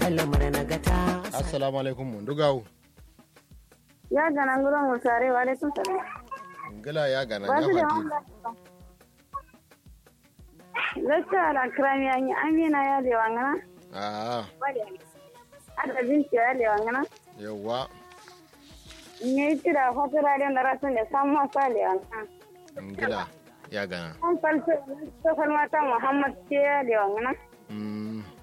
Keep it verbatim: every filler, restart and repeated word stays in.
kalmar nagata. Assalamu alaikum mun dugawo. Ya gana nguron musare wa alaikum salam. Ngala ya gana Ba ya su da fati. wanda. Lacca da krami an yi amina ya lewa ngana. Ah, Ada binci ya lewa ngana. yawa. Ne tira fatara da rasun da samu sa lewa ngana. Ngala ya gana. An falsa ta falmata Muhammad ce ya lewa ngana. Mm,